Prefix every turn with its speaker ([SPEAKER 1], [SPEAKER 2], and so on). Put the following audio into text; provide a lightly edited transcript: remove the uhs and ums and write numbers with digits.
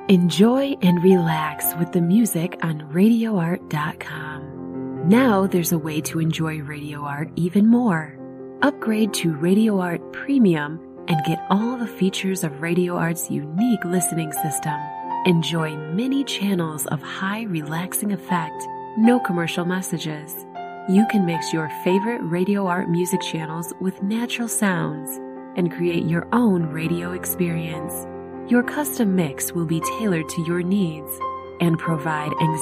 [SPEAKER 1] Enjoy and relax with the music on RadioArt.com. Now there's a way to enjoy Radio Art even more. Upgrade to Radio Art Premium and get all the features of Radio Art's unique listening system. Enjoy many channels of high relaxing effect, no commercial messages. You can mix your favorite Radio Art music channels with natural sounds and create your own radio experience. Your custom mix will be tailored to your needs and provide